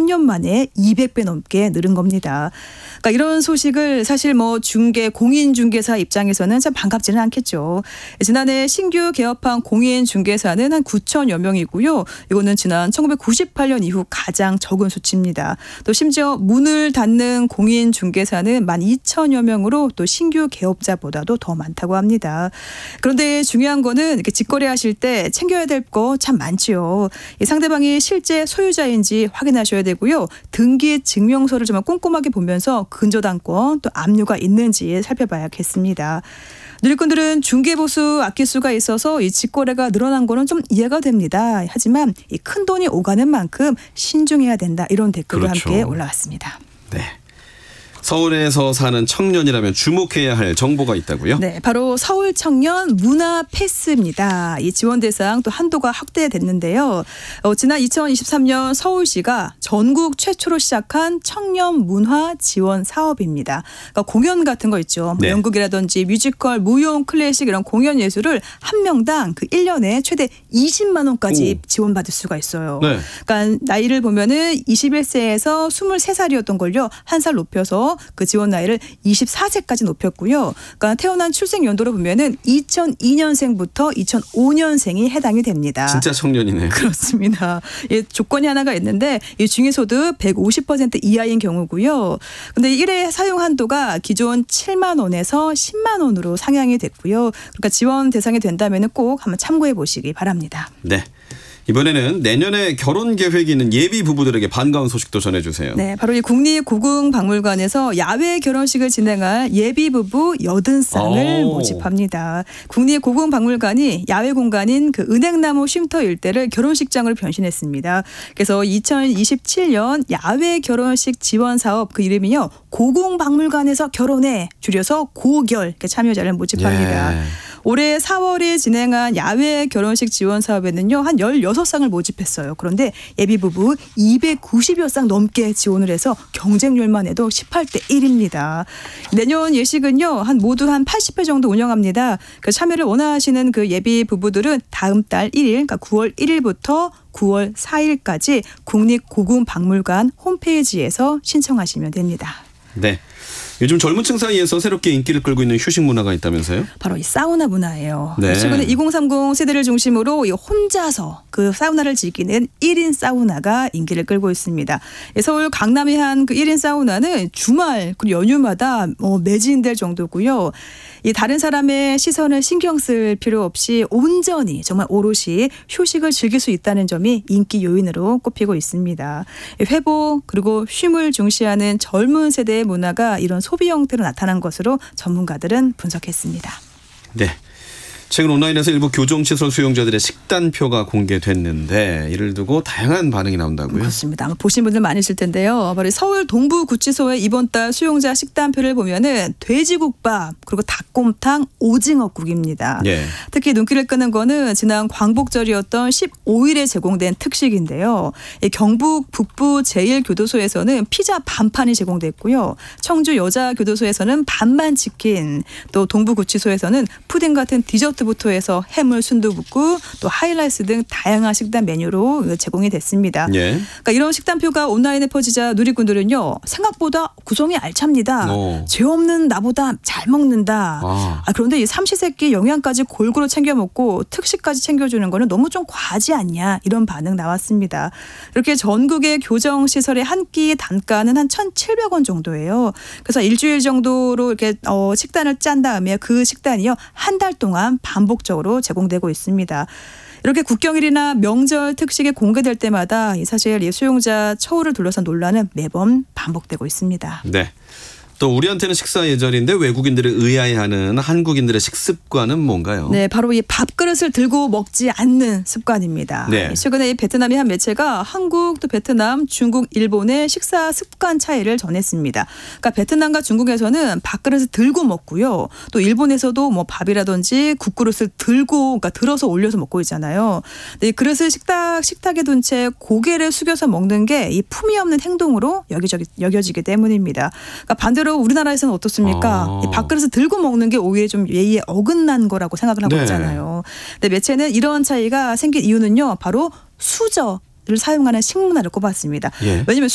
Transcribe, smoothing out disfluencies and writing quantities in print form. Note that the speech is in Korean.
3년 만에 200배 넘게 늘은 겁니다. 그러니까 이런 소식을 사실 공인중개사 입장에서는 참 반갑지는 않겠죠. 지난해 신규 개업한 공인중개사는 한 9천여 명이고요. 이거는 지난 1998년 이후 가장 적은 수치입니다. 또 심지어 문을 닫는 공인중개사는 12,000여 명으로 또 신규 개업자보다도 더 많다고 합니다. 그런데 중요한 거는 이렇게 직거래하실 때 챙겨야 될 거 참 많지요. 상대방이 실제 소유자인지 확인하셔야 되고요. 등기 증명서를 좀 꼼꼼하게 보면서 근저당권 또 압류가 있는지 살펴봐야겠습니다. 누리꾼들은 중개보수 아낄 수가 있어서 이 직거래가 늘어난 거는 좀 이해가 됩니다. 하지만 이 큰돈이 오가는 만큼 신중해야 된다. 이런 댓글도 그렇죠. 함께 올라왔습니다. 네. 서울에서 사는 청년이라면 주목해야 할 정보가 있다고요? 네, 바로 서울 청년 문화 패스입니다. 이 지원 대상 또 한도가 확대됐는데요. 지난 2023년 서울시가 전국 최초로 시작한 청년 문화 지원 사업입니다. 그러니까 공연 같은 거 있죠. 네. 연극이라든지 뮤지컬, 무용, 클래식 이런 공연 예술을 한 명당 그 1년에 최대 20만 원까지 지원받을 수가 있어요. 네. 그러니까 나이를 보면은 21세에서 23살이었던 걸요. 한 살 높여서 그 지원 나이를 24세까지 높였고요. 그러니까 태어난 출생 연도로 보면은 2002년생부터 2005년생이 해당이 됩니다. 진짜 청년이네요. 그렇습니다. 예, 조건이 하나가 있는데 이 중위소득 150% 이하인 경우고요. 근데 1회 사용 한도가 기존 7만 원에서 10만 원으로 상향이 됐고요. 그러니까 지원 대상이 된다면 꼭 한번 참고해 보시기 바랍니다. 네. 이번에는 내년에 결혼 계획이 있는 예비 부부들에게 반가운 소식도 전해주세요. 네, 바로 이 국립고궁박물관에서 야외 결혼식을 진행할 예비 부부 80쌍을 모집합니다. 국립고궁박물관이 야외 공간인 그 은행나무 쉼터 일대를 결혼식장으로 변신했습니다. 그래서 2027년 야외 결혼식 지원 사업 그 이름이요. 고궁박물관에서 결혼해 줄여서 고결 이렇게 참여자를 모집합니다. 예. 올해 4월에 진행한 야외 결혼식 지원 사업에는요. 한 16쌍을 모집했어요. 그런데 예비부부 290여 쌍 넘게 지원을 해서 경쟁률만 해도 18대 1입니다. 내년 예식은요. 모두 한 80회 정도 운영합니다. 그 참여를 원하시는 그 예비부부들은 다음 달 1일 그러니까 9월 1일부터 9월 4일까지 국립고궁박물관 홈페이지에서 신청하시면 됩니다. 네. 요즘 젊은 층 사이에서 새롭게 인기를 끌고 있는 휴식 문화가 있다면서요? 바로 이 사우나 문화예요. 네. 최근에 2030 세대를 중심으로 이 혼자서 그 사우나를 즐기는 1인 사우나가 인기를 끌고 있습니다. 서울 강남의 한 그 1인 사우나는 주말 그리고 연휴마다 매진될 정도고요. 이 다른 사람의 시선을 신경 쓸 필요 없이 온전히 정말 오롯이 휴식을 즐길 수 있다는 점이 인기 요인으로 꼽히고 있습니다. 회복 그리고 쉼을 중시하는 젊은 세대의 문화가 이런 소비 형태로 나타난 것으로 전문가들은 분석했습니다. 네. 최근 온라인에서 일부 교정시설 수용자들의 식단표가 공개됐는데 이를 두고 다양한 반응이 나온다고요? 그렇습니다. 아마 보신 분들 많으실 텐데요. 바로 서울 동부구치소의 이번 달 수용자 식단표를 보면은 돼지국밥 그리고 닭곰탕 오징어국입니다. 예. 특히 눈길을 끄는 거는 지난 광복절이었던 15일에 제공된 특식인데요. 경북 북부 제1교도소에서는 피자 반판이 제공됐고요. 청주 여자교도소에서는 반반 치킨, 또 동부구치소에서는 푸딩 같은 디저트부터 해서 해물 순두부국, 또 하이라이스 등 다양한 식단 메뉴로 제공이 됐습니다. 예. 그러니까 이런 식단표가 온라인에 퍼지자 누리꾼들은요. 생각보다 구성이 알찹니다. 죄 없는 나보다 잘 먹는다. 그런데 이 삼시세끼 영양까지 골고루 챙겨 먹고 특식까지 챙겨주는 거는 너무 좀 과하지 않냐 이런 반응 나왔습니다. 이렇게 전국의 교정시설의 한 끼 단가는 한 1,700원 정도예요. 그래서 일주일 정도로 이렇게 식단을 짠 다음에 그 식단이요. 한 달 동안 반복적으로 제공되고 있습니다. 이렇게 국경일이나 명절 특식이 공개될 때마다 사실 이 수용자 처우를 둘러싼 논란은 매번 반복되고 있습니다. 네. 또 우리한테는 식사 예절인데 외국인들을 의아해하는 한국인들의 식습관은 뭔가요? 네, 바로 이 밥그릇을 들고 먹지 않는 습관입니다. 네. 최근에 이 베트남의 한 매체가 한국, 또 베트남, 중국, 일본의 식사 습관 차이를 전했습니다. 그러니까 베트남과 중국에서는 밥그릇을 들고 먹고요. 또 일본에서도 뭐 밥이라든지 국그릇을 들고, 그러니까 들어서 올려서 먹고 있잖아요. 이 그릇을 식탁에 둔 채 고개를 숙여서 먹는 게 이 품위 없는 행동으로 여겨지기 때문입니다. 그러니까 반대로 우리나라에서는 어떻습니까? 이 밥그릇을 들고 먹는 게 오히려 좀 예의에 어긋난 거라고 생각을 하고 있잖아요. 근데 매체는 이런 차이가 생긴 이유는요. 바로 수저를 사용하는 식문화를 꼽았습니다. 예. 왜냐하면